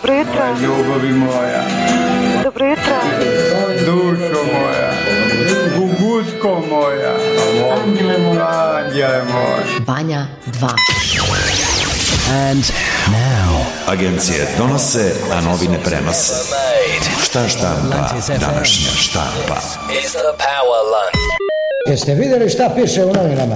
Dobro jutro. Ljubavi moja. Dobro jutro. Dušo moja. Guguško moja. Anđele moja. Banja 2. And now. Agencije donose, a novine prenose. Šta štampa današnja štampa? Is the power lunch. Jeste vidjeli šta piše u novinama?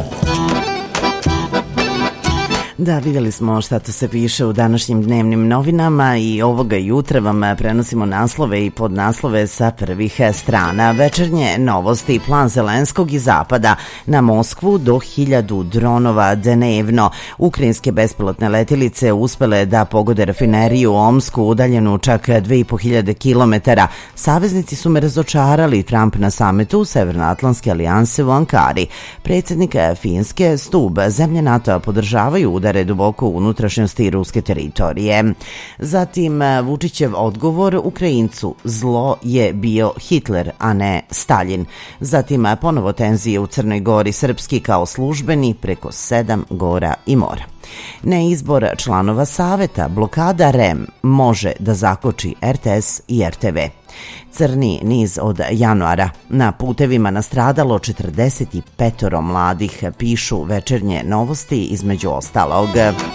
Da, vidjeli smo šta to se piše u današnjim dnevnim novinama i ovoga jutra vam prenosimo naslove i podnaslove sa prvih strana. Večernje novosti, plan Zelenskog i Zapada na Moskvu do 1000 dronova dnevno. Ukrajinske bespilotne letilice uspele da pogode rafineriju u Omsku, udaljenu čak 2500 km. Saveznici su me razočarali, Trump na sametu Severnoatlantske alijanse u Ankari. Predsjednik Finske, Stub, zemlje NATO-a podržavaju udare duboko u unutrašnjosti ruske teritorije. Zatim Vučićev odgovor Ukrajincu: zlo je bio Hitler, a ne Staljin. Zatim ponovo tenzije u Crnoj Gori, srpski kao službeni preko 7 gora i mora. Neizbor članova saveta, blokada REM može da zakoči RTS i RTV. Crni niz od januara. Na putevima nastradalo 45 mladih, pišu večernje novosti, između ostalog.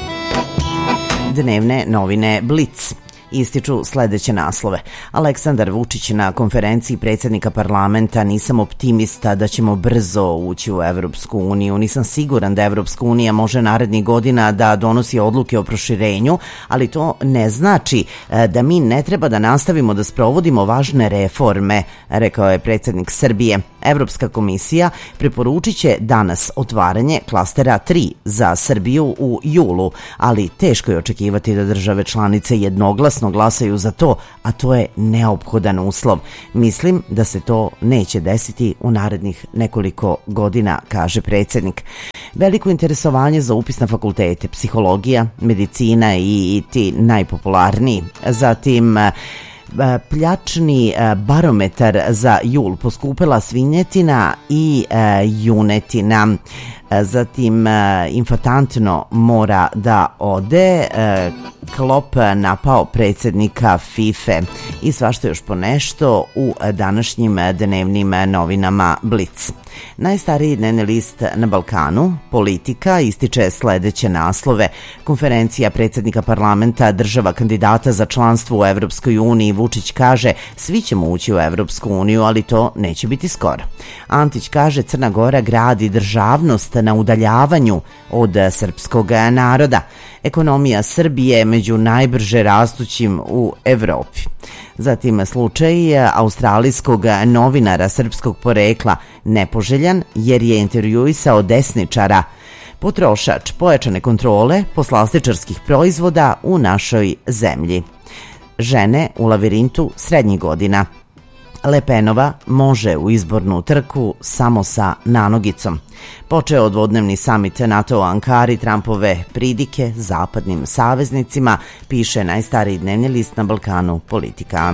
Dnevne novine Blic ističu sledeće naslove. Aleksandar Vučić na konferenciji predsjednika parlamenta: nisam optimista da ćemo brzo ući u Evropsku uniju. Nisam siguran da Evropska unija može narednih godina da donosi odluke o proširenju, ali to ne znači da mi ne treba da nastavimo da sprovodimo važne reforme, rekao je predsjednik Srbije. Evropska komisija preporučit će danas otvaranje klastera 3 za Srbiju u julu, ali teško je očekivati da države članice jednoglasno glasaju za to, a to je neophodan uslov. Mislim da se to neće desiti u narednih nekoliko godina, kaže predsjednik. Veliko interesovanje za upis na fakultete, psihologija, medicina i ti najpopularniji. Zatim pljačni barometar za jul, poskupela svinjetina i junetina. Zatim Infantino mora da ode, Klop napao predsjednika FIFA i svašta još po nešto u današnjim dnevnim novinama Blic. Najstariji dnevni list na Balkanu, Politika, ističe sledeće naslove. Konferencija predsjednika parlamenta država kandidata za članstvo u Evropskoj uniji. Vučić kaže: svi ćemo ući u Evropsku uniju, ali to neće biti skoro. Antić kaže: Crna Gora gradi državnost na udaljavanju od srpskog naroda. Ekonomija Srbije među najbrže rastućim u Evropi. Zatim slučaj australijskog novinara srpskog porekla, nepoželjan jer je intervjuisao desničara. Potrošač, pojačane kontrole poslastičarskih proizvoda u našoj zemlji. Žene u lavirintu srednjih godina. Le Penova može u izbornu trku samo sa nanogicom. Počeo dvodnevni samit NATO u Ankari, Trumpove pridike zapadnim saveznicima, piše najstariji dnevni list na Balkanu, Politika.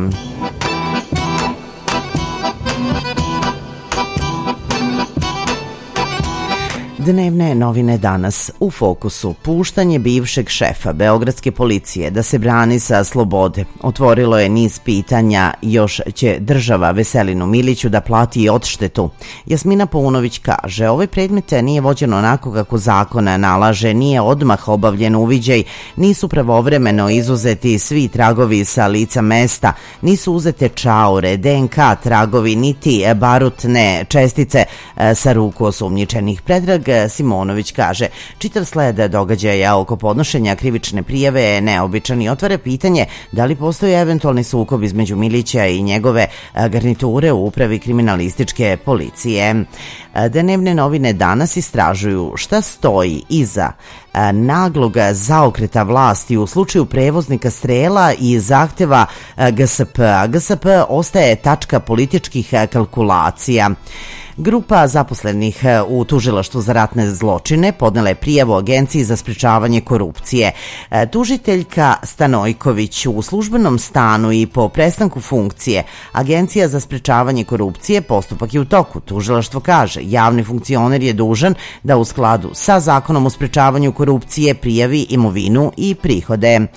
Dnevne novine danas. U fokusu puštanje bivšeg šefa beogradske policije da se brani sa slobode otvorilo je niz pitanja. Još će država Veselinu Miliću da plati odštetu. Jasmina Paunović kaže: ovaj predmet nije vođen onako kako zakona nalaže, nije odmah obavljen uviđaj, nisu pravovremeno izuzeti svi tragovi sa lica mesta, nisu uzete čaure, DNK tragovi, niti barutne čestice sa ruku osumnjičenih. Predrag Simonović kaže: čitav sled događaja oko podnošenja krivične prijave je neobičan i otvara pitanje da li postoji eventualni sukob između Milića i njegove garniture u upravi kriminalističke policije. Dnevne novine danas istražuju šta stoji iza naglog zaokreta vlasti u slučaju prevoznika strela i zahteva GSP. GSP ostaje tačka političkih kalkulacija. Grupa zaposlenih u Tužilaštvu za ratne zločine podnela je prijavu Agenciji za sprečavanje korupcije. Tužiteljka Stanojković u službenom stanu i po prestanku funkcije Agencija za sprečavanje korupcije, postupak je u toku. Tužilaštvo kaže: javni funkcioner je dužan da u skladu sa Zakonom o sprečavanju korupcije prijavi imovinu i prihode.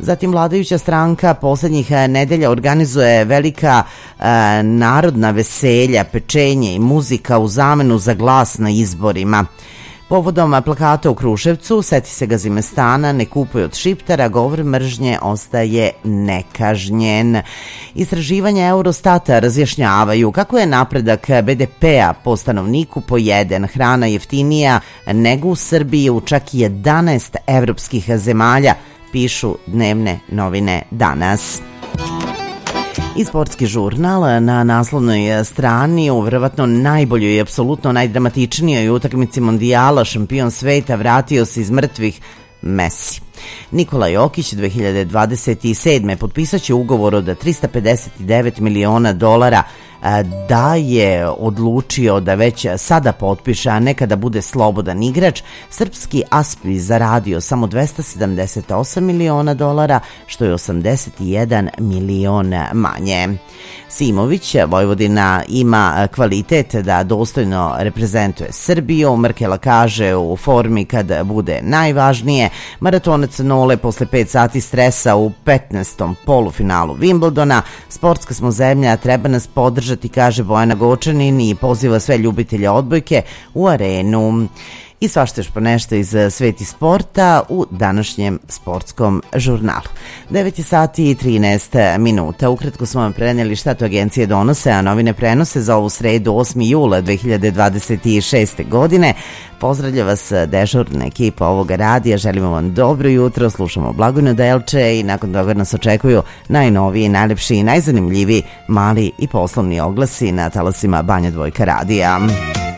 Zatim vladajuća stranka poslednjih nedelja organizuje velika narodna veselja, pečenje i muzika u zamenu za glas na izborima. Povodom plakata u Kruševcu, seti se Gazimestana, ne kupuje od Šiptara, govor mržnje ostaje nekažnjen. Istraživanja Eurostata razjašnjavaju kako je napredak BDP-a po stanovniku pojeden. Hrana jeftinija nego u Srbiji u čak 11 evropskih zemalja, pišu dnevne novine danas. I sportski žurnal na naslovnoj strani u verovatno najboljoj i apsolutno najdramatičnijoj utakmici mondijala šampion sveta vratio se iz mrtvih Messi. Nikola Jokić 2027. potpisaće ugovor od $359 miliona da je odlučio da već sada potpiše, a ne kada bude slobodan igrač. Srpski as bi zaradio samo $278 miliona, što je 81 milion manje. Simović, Vojvodina ima kvalitet da dostojno reprezentuje Srbiju. Mrkela kaže u formi kad bude najvažnije. Maratonac Nole posle 5 sati stresa u 15. polufinalu Wimbledona. Sportska smo zemlja, treba nas podržati, kaže Bojana Gočanin i poziva sve ljubitelje odbojke u arenu. I svašta još po nešto iz sveti sporta u današnjem sportskom žurnalu. 9 sati i 13 minuta. Ukratko smo vam preneli šta to agencije donose, a novine prenose za ovu sredu 8. jula 2026. godine. Pozdravlja vas dežurna ekipa ovoga radija, želimo vam dobro jutro, slušamo Blagojno Delče i nakon toga nas očekuju najnoviji, najlepši i najzanimljiviji mali i poslovni oglasi na talasima Banja Dvojka radija.